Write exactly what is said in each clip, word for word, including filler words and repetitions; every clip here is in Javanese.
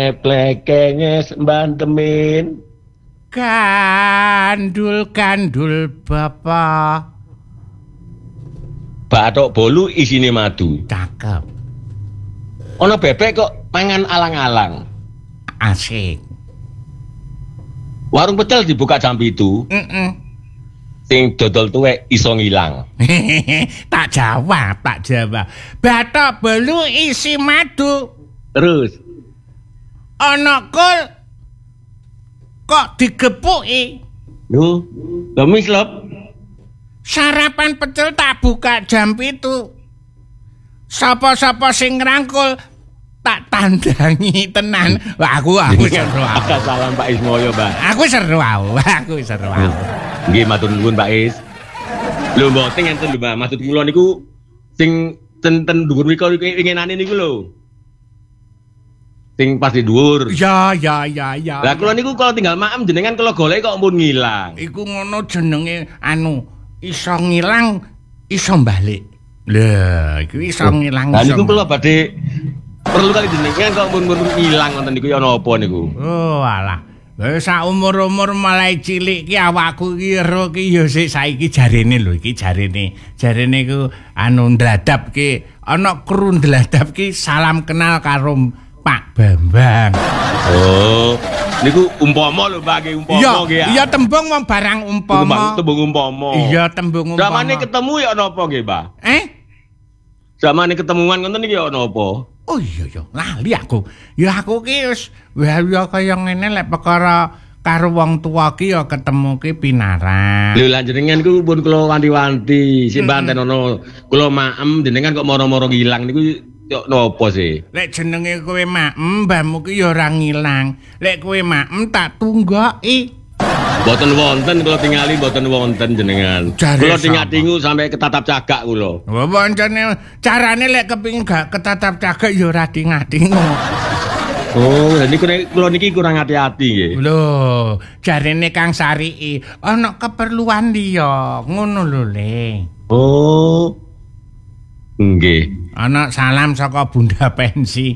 ngeplek kenges bantemin. Gandul gandul bapak. Bathok bolu isine madu. Cakep. Ono bebek kok mangan alang-alang. Asik. Warung pecel dibuka jam itu. Heeh. Sing dodol tuwek iso ngilang. Tak jawab, tak jawab. Bathok bolu isi madu. Terus Ana kul kok digepuki. lho, lho mislep. Sarapan pecel tak buka jam itu. Sapa-sapa sing ngrangkul tak tandangi tenan. Wah, aku aku seru. Salam Pak Ismoyo, Mbak. Aku seru, aku seru. Nggih matur nuwun Pak Is. Lho mboten ngenten lho Mbak, maksud kula niku sing ten-ten dhuwur mriku inginane niku lho. Sing pas di dhuwur. Ya, ya, ya, ya. Lah kula niku kalau tinggal maem jenengan kula golek kok pun ngilang. Iku ngono jenenge anu, iso ngilang, iso balik. Lah, iku iso ngilang. Lah niku kula badhe perlu kali jenengan kok pun pun ngilang ngoten niku ya napa niku. Oh, alah. Wis sak umur-umur mulai cilik ki awakku ki ero ki ya sik saiki jarene lho iki jarene. Jarene ku anu ndladap ki ana kru ndladap ki salam kenal karo Pak Bambang. Oh, niku umpama lho Pak, umpama nggih. Iya tembung wong barang umpama. Tembung umpama. Iya tembung umpama. Zamane ketemu ya napa nggih, Pak? Eh? Zamane ketemuan ngoten iki ya napa? Oh iya ya, lali aku. Ya aku ki wis ya kaya ngene lek perkara karo wong tuwa ki ya ketemu ki pinaran. Lho lan jenengan ku pun kula wanti-wanti, sing banten ono kula maem jenengan kok moro-moro ngilang niku yo napa sih? Lek jenenge kowe maem, mbahmu ki ya ora ngilang. Lek kowe maem tak tunggoki. Boten wonten kula tingali boten wonten jenengan. Kula tingat-tingu sampai ketatap cagak kula. Wah pancene carane lek kepengin gak ketatap cagak ya ora tingat-tingu. Oh, niku kula niki kurang hati-hati nggih. Lho, jarene Kang Sarii ana keperluan liya, ngono lho, Le. Oh. Nggih. Ana salam saka Bunda Pensi.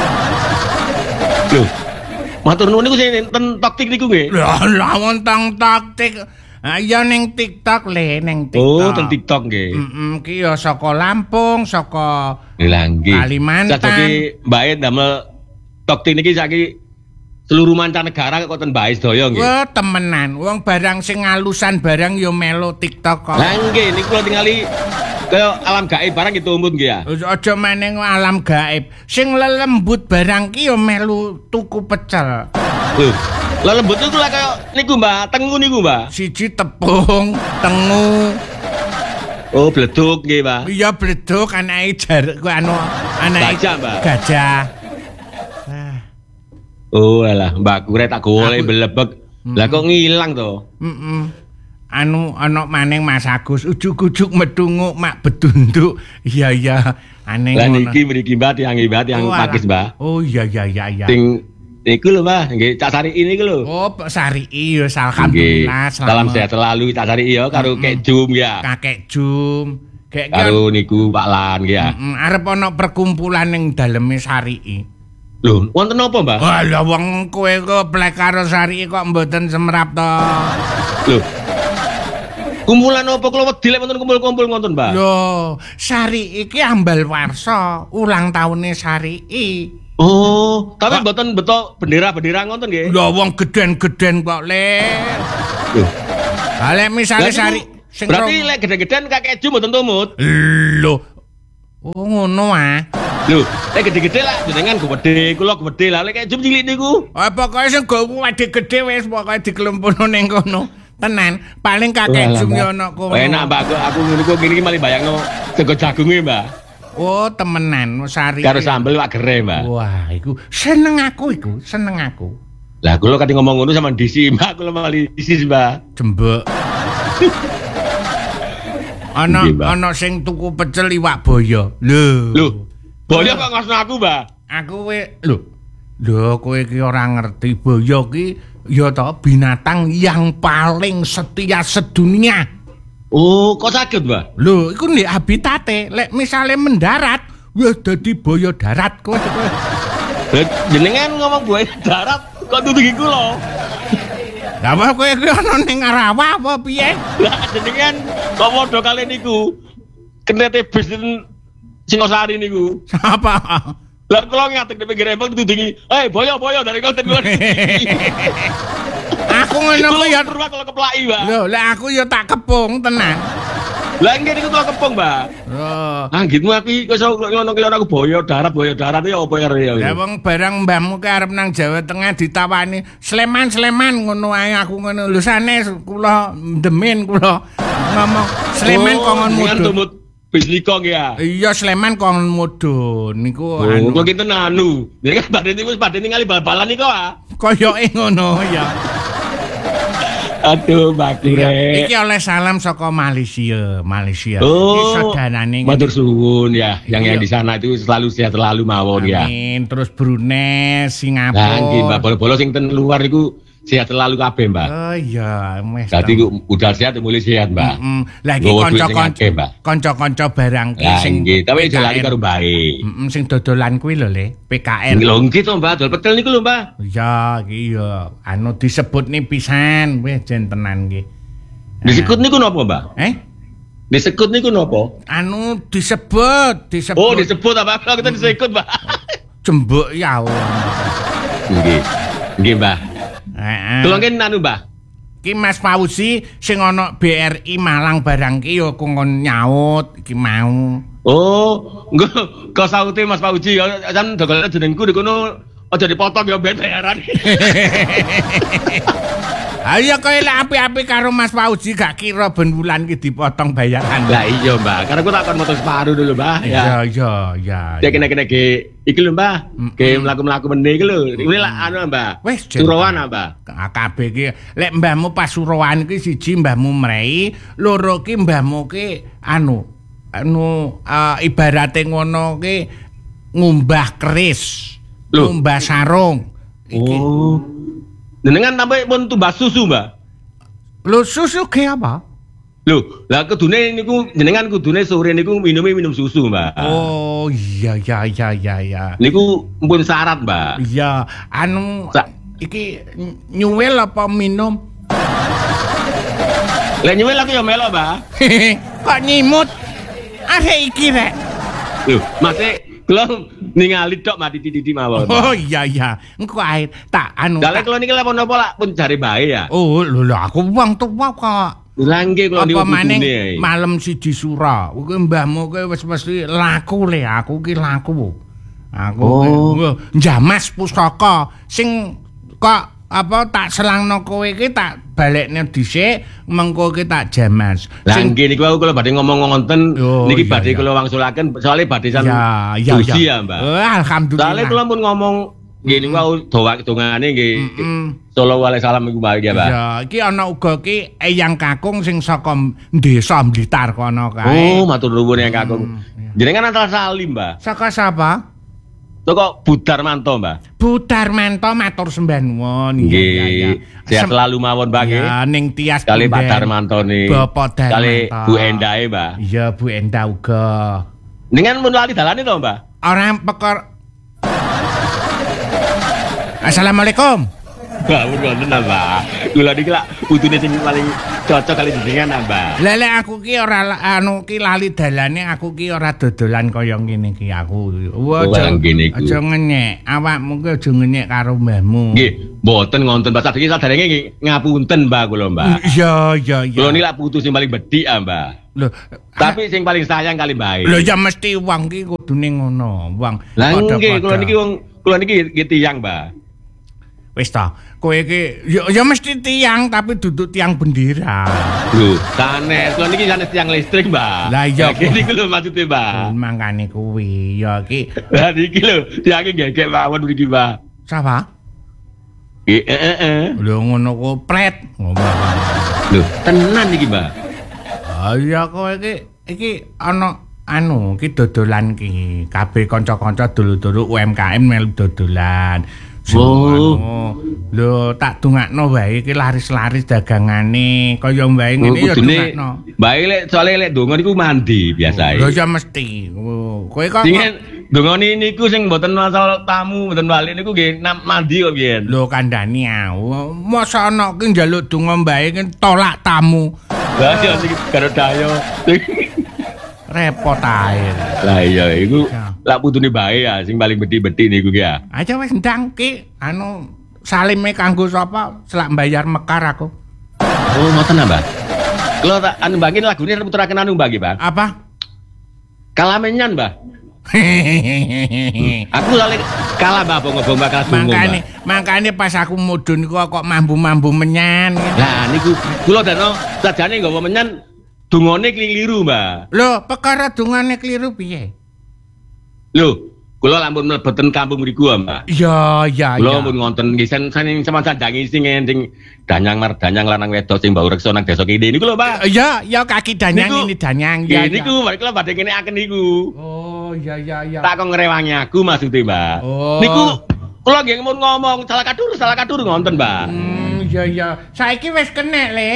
Lho. Matur nuwun niku sing ten taktik niku nggih. Lah, lawon tang taktik. Ah iya ning TikTok Le, ning TikTok. Oh, ten TikTok nggih. Heeh, ki ya saka Lampung, saka Lah nggih. Kalimantan. Saiki Mbak E damel taktik niki saiki seluruh mancanegara kok ten Mbak E sedaya nggih. Wah, temenan. Wong barang sing alusan barang ya melu TikTok kok. Lah nggih niku kula tingali kaya alam gaib barang gitu umpun nggih ya. Aja maneng alam gaib. Sing lelembut barang ki ya melu tuku pecel. Lho, lelembut niku lah kaya niku Mbak, tengu niku Mbak. Siji tepung, tengu. Oh, bleduk nggih, Mbak. Iya bleduk anake jar ku anu anake Gajah, Mbak. Gajah. Oh, alah, Mbak kure tak golek belebek. Lah kok ngilang to? Heeh. Anu ana maning Mas Agus ujug-ujug medunguk mak bedunduk. Iya iya aneh ngono. Lah ngono. niki mriki Mbak tiyang Mbak tiyang Oh, pakis Mbak. Oh iya iya iya iya. Sing niku lho Mbak, nggih Cak Sari ini lho. Oh, Pak Sari ya alhamdulillah selamat. Salam sehat selalu Cak Sari ya karo Kek Jum ya. Kakek Jum. Kek karo niku Pak Lan ya. Heeh, arep ana perkumpulan ning daleme Sari. Lho, wonten apa, Mbak? Walah wong kowe kok plek karo Sari kok mboten semrap to. Lho. Kumpulan apa kula wedi lek wonten kumpul-kumpul ngoten, Mbak? Lho, Sari iki ambal warsa, ulang tahune Sari. Oh, tapi mboten beto bendera-bendera ngoten nggih. Lho wong geden-geden kok, Le. Lho. Ha lek misale Sari sing berarti lek gede-geden kakek Ju mboten tumut. Lho. Oh ngono ah. Lho, lek gede-gede lah jenengan gede, kula gede lah lek kakek Ju cilik niku. Oh, pokoke sing gede-gede wis pokoke dikelumpuno ning kono. Tenan, paling kakek Jum yo ana kono. Enak Mbak, aku niku ngene iki malah bayangno sego jagunge, Mbak. Oh, temenan Sari. Karo sambel wak gere, Mbak. Wah, iku seneng aku iku, seneng aku. Lah kula kate ngomong ngono sama Disi, Mbak, kula malah Disi, Mbak. Jembek. Ana ana sing tuku pecel iwak boyo. Lho. Lho. Boyo kok ngasno aku, Mbak. Aku we lho. Lho kowe iki ora ngerti boyo ki ya to binatang yang paling setia sedunia. Oh, kok sakit, Mbak? Lho, iku nek habitate, lek misale mendarat, wis dadi boyo darat kowe. Jenengan ngomong buaya darat kok tutungin kula. Lah apa kowe iki ana ning Rawa apa piye? Lah jenengan kok padha kali niku. Kenete bis Singosari niku. Apa? Lah kula ngatek di pinggir empang ditudingi, "Eh, boyo-boyo dari konten kula." Aku ngono ku ya terus kalau keplaki, Mbak. Lho, lah aku ya tak kepung tenan. Lah nggih niku kula kepung, Mbak. Oh. Ah, ngitmu aku iso ngono ki aku boyo darat, boyo darat ya apa ya. Lah wong barang mbahmu ki arep nang Jawa Tengah ditawani Sleman Sleman ngono ae aku ngono. Lho sanes kula ndemen kula ngomong Sleman oh, kongon mudhun. Bis nika nggih ya. Iya Sleman kongon mudhun niku oh, anu. Kok kinten anu. Nek kan badan niku badan ningali bal-balan niku ah. Koyoke ngono ya. Aduh, Mbak Kire. Iki oleh salam saka Malaysia, Malaysia. Oh, iki saudarane. Matur suwun ya, yang yang di sana itu selalu sehat selalu mawon ya. Amin. Terus Brunei, Singapura. Lah nggih, Mbak, bolo-bolo sing ten luar iku sehat selalu kabeh, Mbak. Oh iya, wis. Dadi udah sehat mulai sehat, Mbak. Heeh. Lah iki kanca-kanca kanca-kanca barang ki sing sing tapi jalani karo bae. Heeh, sing dodolan kuwi lho, Le, P K N. Lho nggih to, Mbak, dol petel niku lho, Mbak. Iya, iki ya anu disebut nih pisan, wis jen tenan ki. Disebut niku napa, Mbak? Eh? Disebut niku napa? Anu disebut, disebut. Oh, disebut apa? Kita disebut, Mbak. Jembuk ya. Nggih. Nggih, Mbak. Heeh. Kula ngen anu, Mbah. Ki Mas Fauzi sing ana B R I Malang barang ki ya kongkon nyaut iki mau. Oh, engko kok saute Mas Fauzi kan dogolane jenengku di kono aja dipotong ya ben bayaran. Ayo kowe lek apik-apik karo Mas Fauzi gak kira ben wulan ki dipotong bayaran. Lah iya, Mbak. Karena aku tak kon motor separuh dulu, Mbah. Ya, iya, iya. Ya kena-kena ke iki lho, Mbah. Ke mlaku-mlaku meneh iki lho. Iki lah anu, Mbah. Wis Surowan, Mbah. Kabeh ki lek mbahmu pas Surowan ki siji mbahmu mrei, loro ki mbahmu ki anu anu uh, ibarate ngono ki ngumbah keris, Loh. ngumbah sarung. Iki. Oh. Jenengan tambah pun tumbas susu, Mbak. Lho susu ki apa? Lho, lah kudune niku jenengan kudune sore niku minum minum susu, Mbak. Oh, iya iya iya iya iya. Niku pun syarat, Mbak. Iya, anu Sa iki nyuwil apa minum? Lah nyuwil aku ya melo, Mbak. Kok nyimut? Are iki rek. Lho, masih kula ningali tok mati titi mawon. Oh iya iya, engko ae tak anu. Lah kula niki lha napa lak pun jare bae ya. Oh, lho lho aku wong tuwa kok. Lah nggih kula niku kudune. Malam siji sura. Kuwi mbahmu kuwi wis mesti laku le, aku ki laku. Aku oh. njamas pusaka sing kok apa tak selangno kowe iki tak balekne dhisik mengko ki tak jamas. Lah nggih niku aku kula badhe ngomong ngonten oh, niki iya, badhe iya. kula wangsulaken soalé badhe san ya, ya, suci ya, ya, Mbak. Oh, alhamdulillah. Soalé kula pun ngomong nggih niku aku doa dongane nggih. Sallallahu alaihi wasallam iku bae ya, Mbak. Ya, iki ana uga ki eyang kakung sing saka desa Blitar kono kae. Oh, matur nuwun Eyang Kakung. Jenengan Antal Salim, Mbak. Saka sapa? Toko Budarmanto, Mbak. Budarmanto matur sembah nuwun. Nggih. Sehat selalu mawon, Mbak nggih. Ya ning tias kali Pak Darmanto nih. Bapak Darmanto. Kali Bu Endahe, Mbak. Iya, Bu Enda uga. Dengan mun lali dalane to, Mbak? Ora pekor. Assalamualaikum. Mbak, wonten Mbak. Kula niki lak putune sing paling cocok kali jenengan, Mbak. Lah lek aku ki ora anu ki lali dalane, aku ki ora dodolan kaya ngene ki aku. Aja aja ngenyek, awakmu ki aja ngenyek karo mbahmu. Nggih, mboten ngonten Mbak. Sadenge sadarenge nggih ngapunten, Mbak kula, Mbak. Iya, iya, iya. Kula niki lak putu sing paling bedhik, ah, Mbak. Lho, tapi sing paling sayang kali Mbak. Lho ya mesti wong ki kudune ngono, wong. Lah nggih, kula niki wong kula niki nggih tiyang, Mbak. Wis ta, kowe iki ya, ya mesti tiang tapi duduk tiang bendera. Lho, sanes, kula niki sanes tiang listrik, Mbak. Lah iya niku lho maksude, Mbak. Mangkane kuwi ya iki. Lah niki lho, tiange gegek mawon niki, Mbak. Sapa? Nggih, heeh. Lho ngono ku pret. Lho, tenan iki, Mbak. Ah iya kowe iki iki ana anu ki dodolan ki. Kabeh kanca-kanca dulu-dulu U M K M melu dodolan. Oh, lho tak dongakno wae iki laris-laris dagangane kaya wae ngene ya dongakno. Bae lek soalé lek donga niku mandi biasa. Lho ya mesti. Kowe kok Jenengan dongane niku sing mboten masalah tamu, mboten balik niku nggih mandi kok biyen. Lho kandhani aku. Mosok ana ki njaluk donga mbae ki tolak tamu. Lah ya sing karo dayo. Repot ae. Lah iya iku lak putune bae ya sing paling bedhi-bedhi niku ki ya. Aja wis ndang ki anu salime kanggo sapa selak mbayar mekar aku. Oh, ngoten Mbah. Kalau tak anu Mbah iki lagune puteraken anu Mbah iki, Mbah. Apa? Kalamenyan, Mbah. Aku lali kalah Mbah bongo Mbah kalah bongo. Makane, makane pas aku mudhun iku kok mambu-mambu menyan. Lah niku kula dano sajane nggawa menyan dungane kliru, Mbah. Lho, perkara dungane kliru piye? Lho, kula lampun mlebeten kampung mriku, Mbah. Iya, iya, iya. Kula mun ngonten nggih sen sing sama sandangi sing sing danyang mardanyang lanang wedok sing mbau reksa nang desa kene niku lho, Mbah. Iya, iya kaki danyang ini danyang ya. Niku balik kula badhe kene aken niku. Oh, iya iya iya. Tak kok ngrewangi aku maksude, Mbah. Oh. Niku kula nggih mun ngomong salah kadur, salah kadur ngonten, Mbah. Hmm, iya iya. Saiki wis kenek, Le.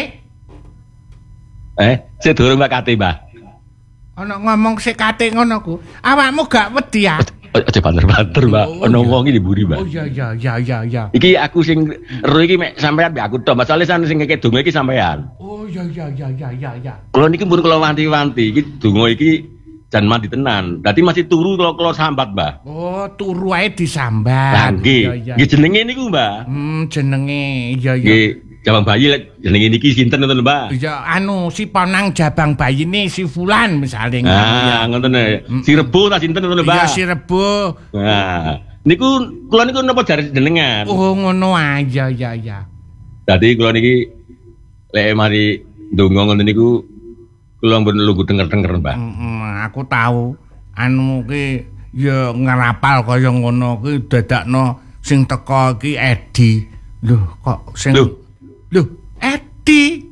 Eh, sik durung Mbak Kate, Mbah. Ana ngomong sik kate ngono ku. Awakmu gak wedi ya? Aja banter-banter, Mbak. Ana wong iki diburi, Mbak. Oh iya iya iya iya iya. Iki aku sing ero iki mek sampean mek aku tok. Masale san sing ngeke donga iki sampean. Oh iya iya iya iya iya iya. Kula niki pun kula wanti-wanti iki donga iki jan mandi tenan. Dadi masih turu kula kula sambat, Mbah. Oh, turu ae disambat. Lah nggih. Nggih jenenge niku, Mbah. Hmm, jenenge iya iya. Nggih, jabang bayi jenenge niki sinten ngoten, Mbah? Iya, anu si Ponang jabang bayine si Fulan misale ngono ya. Ah, ngoten ya. Si Rebo ta sinten ngoten, Mbah? Iya, si Rebo. Nah, niku kula niku napa jare jenengan? Oh, ngono aja ya ya. Dadi kula niki lek mari ndonga ngoten niku kula pun lugu denger-denger, Mbah. Mm, aku tahu anu ki ya ngerapal kaya ngono ki dadakno sing teko ki Edi. Loh, kok sing Loh, Loh, Edi.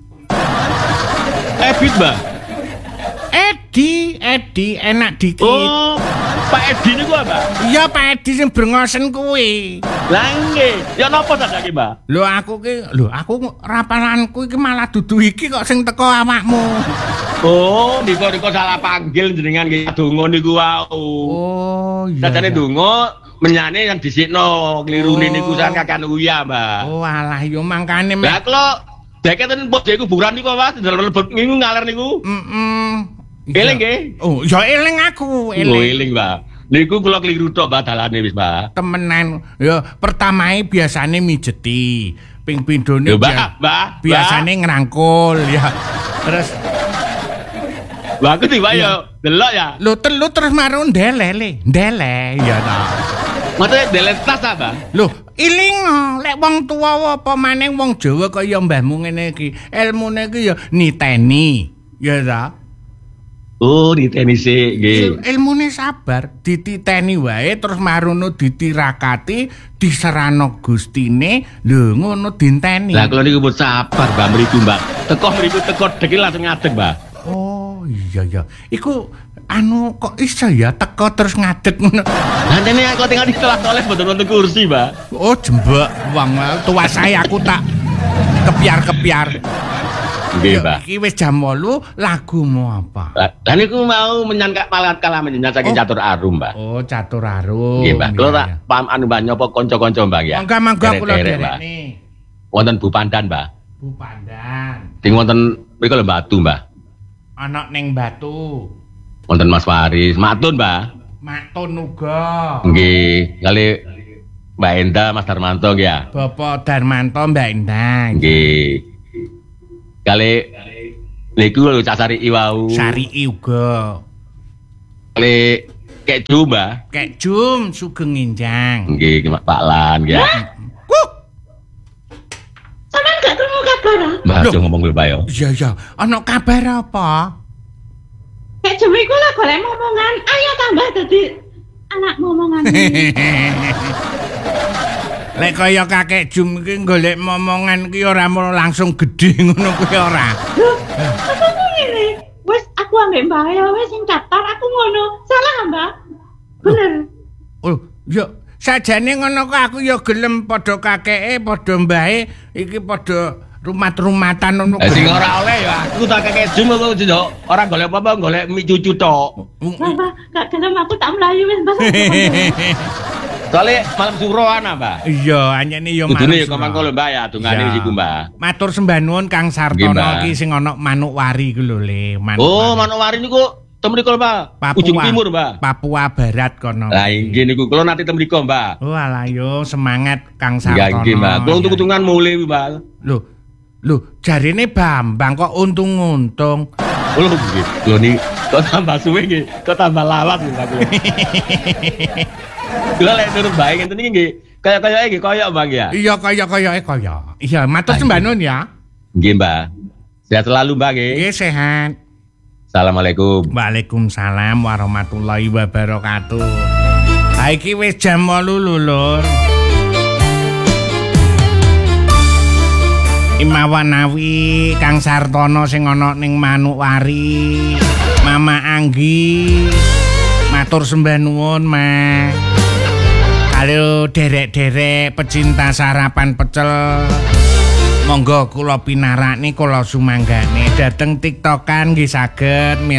Ebit, Mbah. Edi, Edi enak dikit. Oh, Pak Edi niku apa? Iya, Pak Edi sing brengosen kuwi. Lah nggih, ya napa sadake, Mbah? Lho aku ki, lho aku rapalanku iki malah dudu iki kok sing teko awakmu. Oh, niku-niku salah panggil jenengan nggih donga niku wau. Oh, iya. Sajane donga menyane yang disikno klirune Oh. niku san kakan uya, Mbah. Oh, alah yo mangkane mek. Lah kula deketen pos kuburan niku Mas, lebet niku ngaler niku. Heeh. Eling nggih? Oh, ya eling aku, Oh, eling. eling, Mbah. Niku kula kliru tok Mbah dalane wis, Mbah. Temenan. Ya pertamae biasane mijeti. Ping pindhone Yo, Mbah, Mbah. biasane ngrangkul ya. Terus Mbah aku tiba ya delok ya. lu telu terus maru ndele le. Ndele ya ta. Maksudnya delet tas apa? Loh, iling lek wong tuwa apa maning wong Jawa kaya mbahmu ngene iki. Ilmune iki ya niteni. Ya ta? Oh, di tenis sih, Il, ilmune sabar, dititeni wae terus marono ditirakati, diserano Gustine, lho ngono dinteni. Lah kalau niku sabar, Mbak mriku, Mbak. Teko mriku teko dek langsung ngadeg, Mbak. Oh, iya ya. Iku anu kok iso ya teko terus ngadeg ngono. Lah dene aku tinggal di kelas oleh betul-betul kursi, Mbak. Oh, jembek wong tua saya aku tak kepiar-kepiar. Nggih, Mbak. Iki wis jam wolu, lagumu apa? Lah niku mau menyanggak malah kalah menyanyi saking catur arum, Mbak. Oh, catur arum. Nggih, Mbak. Kula tak paham anu Mbak nyapa kanca-kanca, Mbak ya. Mangga mangga kula Derek-derek, Mbak. derekne. Wonten Bu Pandan, Mbak. Bu Pandan. Sing wonten mriku lho Batu, Mbak. Ana ning Batu. Wonten Mas Waris, Matun, Mbak. Matun uga. Nggih, kali Mbak Enda, Mas Darmanto nggih ya. Bapak Darmanto Mbak Endang. Nggih. Kali niku lho Cak Sari Iwau. Sari uga. Kali kek Mbak. Kek Jum Sugeng Injang. Nggih, Pak Lan ya. Kuh. Sampeyan gak krungu kabar ah? Mbak Loh. aja ngomong lho, Pak ya. Iya iya, ana kabar apa? Kayak jam iku lah golek momongan, ayo tambah dadi anak momongan. Lek kaya kakek Jum iki golek momongan ki ora mau langsung gedhe ngono kuwi ora. Loh, apa ngene? Wes aku ambek Mbak ya wes sing daftar aku ngono. Salah Mbak? Bener. Oh, ya sajane ngono kok aku ya gelem padha kakeke, padha mbahe iki padha rumat-rumatan ngono. Eh sing ora oleh ya aku tak kakek jum kok jendok. Ora golek apa-apa golek mie cucu tok. Mbah, Mbah, gak gelem aku tak mlayu wis, Mbah. Soale malam suroan Mbah. Iya, anyene ya malam. Kudune ya komangko lho Mbah ya dungane iku Mbah. Matur sembah nuwun Kang Sartono iki sing ana Manokwari ku lho Le. Oh, Manokwari niku tem mriku Mbah. Ujung timur Mbah. Papua Barat kono. Lah inggih niku kula nate tem mriku Mbah. Oh alah yo semangat Kang Ya Sartono. inggih Mbah. Kula untung-untungan mulih Mbah. Lho, lho jarine Bambang kok untung-untung. Oh lho nggih. Lho ni kok tambah suwe nggih, kok tambah lawas Mbah kula. Kula lek turun bae ngenten iki nggih. Kaya-kaya nggih koyo Bang ya. Iya kaya-kayake kaya. Iya, matur sembah nuwun ya. Nggih Mbah. Sehat selalu Mbah nggih. Nggih sehat. Assalamualaikum. Waalaikumsalam warahmatullahi wabarakatuh. Ha iki wis jam wolu lho, Lur. Imawanawi Kang Sartono sing ana ning Manokwari. Mama Anggi. Matur sembah nuwun, Mas. Halo derek-derek pecinta sarapan pecel. Monggo kula pinarakne kula sumanggane dhateng TikTokan nggih saged